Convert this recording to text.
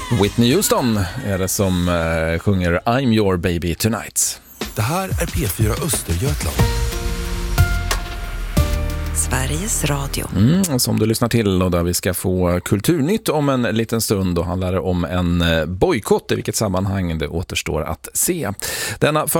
Whitney Houston är det som sjunger I'm your baby tonight. Det här är P4 Östergötland. Sveriges Radio. Som du lyssnar till och där vi ska få kulturnytt om en liten stund. Då handlar det om en bojkott, i vilket sammanhang det återstår att se. Denna